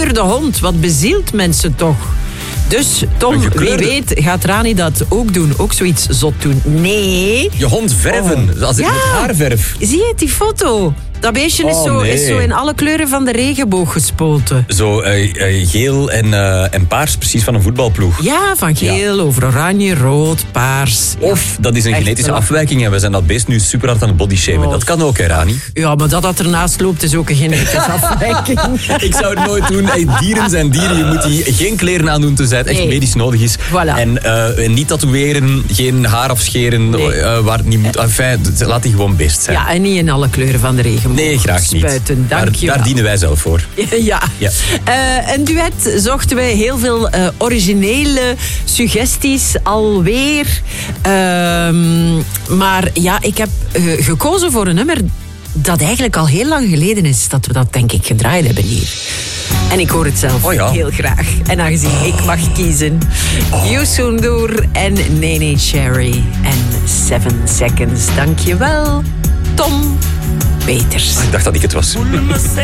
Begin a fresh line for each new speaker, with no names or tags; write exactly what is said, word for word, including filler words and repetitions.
gekleurde hond. Wat bezielt mensen toch? Dus Tom, wie weet, gaat Rani dat ook doen? Ook zoiets zot doen? Nee.
Je hond verven, oh. als ik
ja.
met haarverf.
Zie je die foto? Dat beestje is,
oh,
zo,
nee.
is zo in alle kleuren van de regenboog gespoten.
Zo uh, uh, geel en, uh, en paars, precies van een voetbalploeg.
Ja, van geel ja. over oranje, rood, paars.
Of dat is een
Echt
genetische
wel. afwijking
en we zijn dat beest nu super hard aan het bodyshamen. Oh. Dat kan ook, hè, Rani?
Ja, maar dat dat ernaast loopt is ook een genetische afwijking.
Ik zou het nooit doen. Hey, dieren zijn dieren. Je moet die geen kleren aandoen tenzij het echt nee. medisch nodig is.
Voilà.
En uh, niet tatoeëren, geen haar afscheren nee. uh, waar het niet moet. Enfin, laat die gewoon beest zijn.
Ja, en niet in alle kleuren van de regenboog.
Nee, graag niet.
Spuiten, dank je
daar, daar dienen wij zelf voor.
Ja. ja. Uh, een duet zochten wij heel veel uh, originele suggesties alweer. Uh, maar ja, ik heb uh, gekozen voor een nummer dat eigenlijk al heel lang geleden is dat we dat denk ik gedraaid hebben hier. En ik hoor het zelf
oh ja.
heel graag. En aangezien oh. ik mag kiezen. Oh. Youssou N'Dour en Nene Cherry en Seven Seconds. Dankjewel, Tom Peters.
Ik dacht dat ik het was.